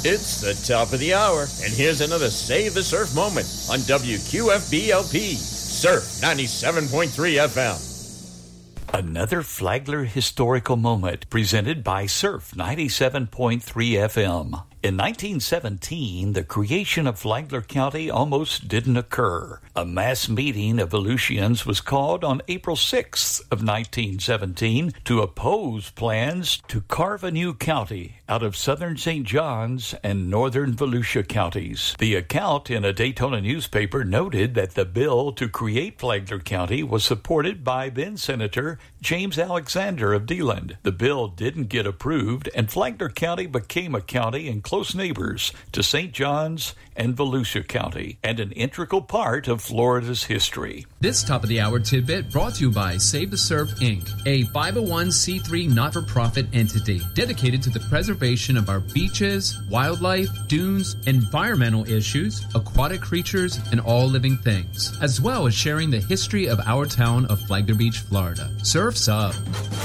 It's the top of the hour, and here's another Save the Surf moment on WQFB-LP, Surf 97.3 FM. Another Flagler historical moment presented by Surf 97.3 FM. In 1917, the creation of Flagler County almost didn't occur. A mass meeting of Volusians was called on April 6th of 1917 to oppose plans to carve a new county out of southern St. John's and northern Volusia counties. The account in a Daytona newspaper noted that the bill to create Flagler County was supported by then-Senator James Alexander of DeLand. The bill didn't get approved, and Flagler County became a county in close neighbors to St. John's and Volusia County, and an integral part of Florida's history. This top of the hour tidbit brought to you by Save the Surf, Inc., a 501c3 not-for-profit entity dedicated to the preservation of our beaches, wildlife, dunes, environmental issues, aquatic creatures, and all living things, as well as sharing the history of our town of Flagler Beach, Florida. Surf's up.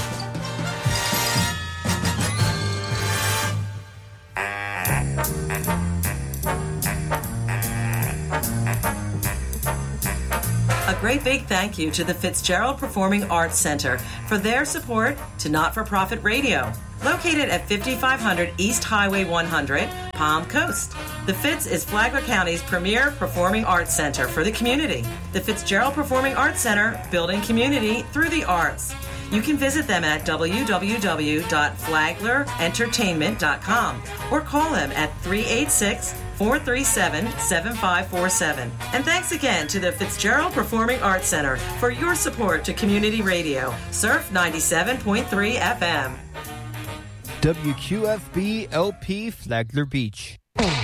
A great big thank you to the Fitzgerald Performing Arts Center for their support to Not-for-Profit Radio, located at 5500 East Highway 100, Palm Coast. The Fitz is Flagler County's premier performing arts center for the community. The Fitzgerald Performing Arts Center, building community through the arts. You can visit them at www.flaglerentertainment.com or call them at 386-437-7547. And thanks again to the Fitzgerald Performing Arts Center for your support to community radio. Surf 97.3 FM. WQFB-LP Flagler Beach.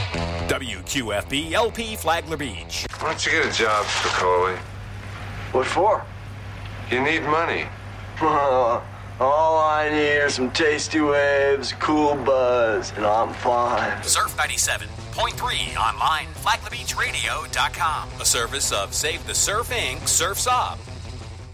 WQFB-LP Flagler Beach. Why don't you get a job, Spicoli? What for? You need money. All I need are some tasty waves, cool buzz, and I'm fine. Surf 97.3 online, FlaglerBeachRadio.com. A service of Save the Surf, Inc., Surf's Up.